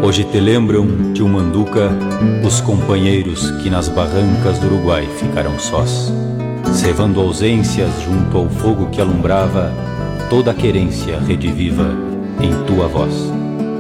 Hoje te lembram, tio Manduca, os companheiros que nas barrancas do Uruguai ficaram sós, cevando ausências junto ao fogo que alumbrava toda a querência rediviva em tua voz.